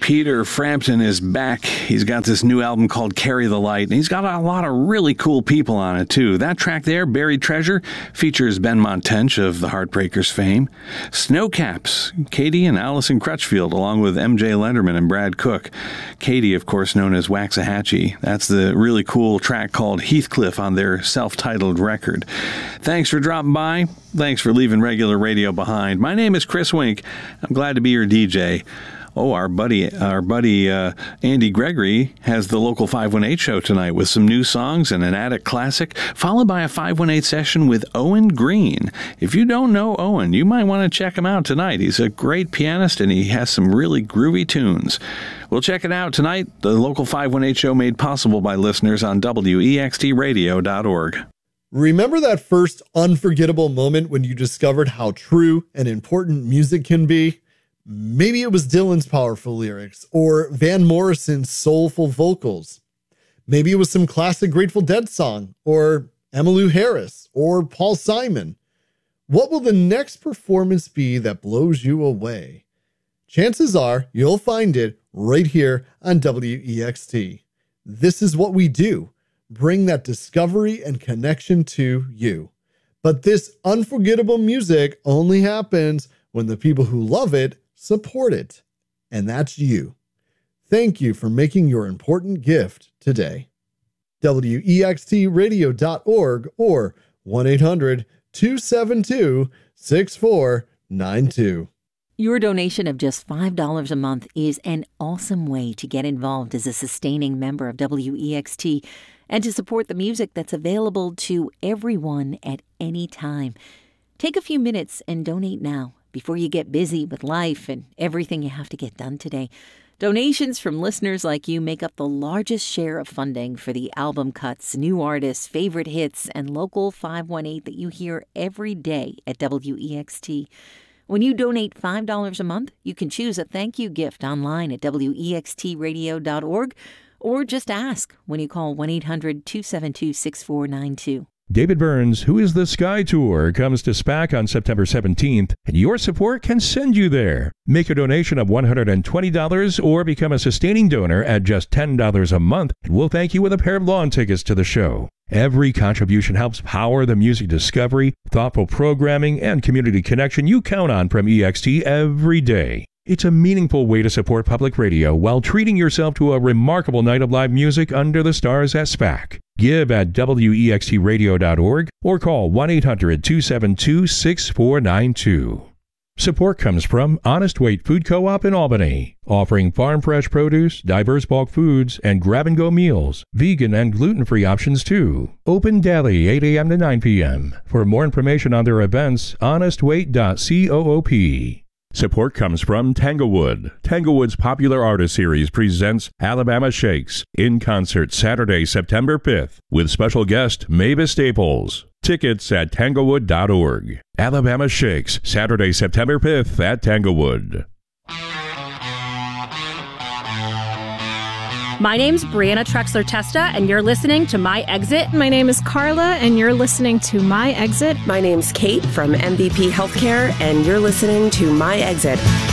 Peter Frampton is back. He's got this new album called Carry the Light, and he's got a lot of really cool people on it, too. That track there, Buried Treasure, features Ben Montench of the Heartbreakers fame. Snowcaps, Katie and Allison Crutchfield, along with MJ Lenderman and Brad Cook. Katie, of course, known as Waxahachie. That's the really cool track called Heathcliff on their self-titled record. Thanks for dropping by. Thanks for leaving regular radio behind. My name is Chris Wink. I'm glad to be your DJ. Oh, our buddy Andy Gregory has the Local 518 show tonight with some new songs and an attic classic, followed by a 518 session with Owen Green. If you don't know Owen, you might want to check him out tonight. He's a great pianist and he has some really groovy tunes. We'll check it out tonight. The Local 518 show made possible by listeners on WEXTradio.org. Remember that first unforgettable moment when you discovered how true and important music can be? Maybe it was Dylan's powerful lyrics or Van Morrison's soulful vocals. Maybe it was some classic Grateful Dead song or Emmylou Harris or Paul Simon. What will the next performance be that blows you away? Chances are you'll find it right here on WEXT. This is what we do. Bring that discovery and connection to you. But this unforgettable music only happens when the people who love it support it. And that's you. Thank you for making your important gift today. WEXTradio.org or 1-800-272-6492. Your donation of just $5 a month is an awesome way to get involved as a sustaining member of WEXT and to support the music that's available to everyone at any time. Take a few minutes and donate now before you get busy with life and everything you have to get done today. Donations from listeners like you make up the largest share of funding for the album cuts, new artists, favorite hits, and Local 518 that you hear every day at WEXT. When you donate $5 a month, you can choose a thank you gift online at WEXTradio.org or just ask when you call 1-800-272-6492. David Burns, Who is the Sky Tour, comes to SPAC on September 17th, and your support can send you there. Make a donation of $120 or become a sustaining donor at just $10 a month, and we'll thank you with a pair of lawn tickets to the show. Every contribution helps power the music discovery, thoughtful programming, and community connection you count on from EXT every day. It's a meaningful way to support public radio while treating yourself to a remarkable night of live music under the stars at SPAC. Give at WEXTradio.org or call 1-800-272-6492. Support comes from Honest Weight Food Co-op in Albany, offering farm-fresh produce, diverse bulk foods, and grab-and-go meals, vegan and gluten-free options too. Open daily 8 a.m. to 9 p.m. For more information on their events, honestweight.coop. Support comes from Tanglewood. Tanglewood's popular artist series presents Alabama Shakes in concert Saturday, September 5th with special guest Mavis Staples. Tickets at tanglewood.org. Alabama Shakes, Saturday, September 5th at Tanglewood. My name's Brianna Trexler-Testa, and you're listening to My Exit. My name is Carla, and you're listening to My Exit. My name's Kate from MVP Healthcare, and you're listening to My Exit.